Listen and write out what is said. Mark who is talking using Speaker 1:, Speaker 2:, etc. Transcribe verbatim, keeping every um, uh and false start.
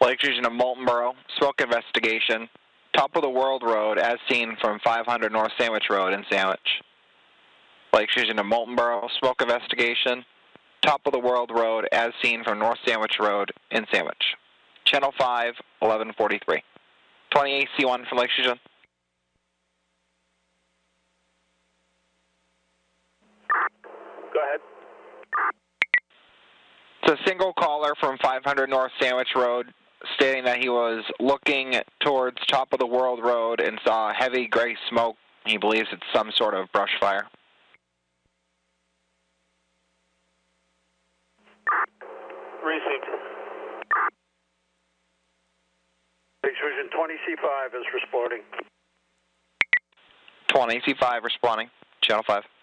Speaker 1: Lake Region of Moltenboro, smoke investigation. Top of the World Road as seen from five hundred North Sandwich Road in Sandwich. Lake Region of Moltenboro, smoke investigation. Top of the World Road as seen from North Sandwich Road in Sandwich. Channel five, eleven forty-three. twenty A C one from Lake Region.
Speaker 2: Go ahead.
Speaker 1: It's a single caller from five hundred North Sandwich Road stating that he was looking towards Top of the World Road and saw heavy gray smoke. He believes it's some sort of brush fire.
Speaker 2: Received. Lake Region twenty C five is responding.
Speaker 1: twenty C five responding. Channel five.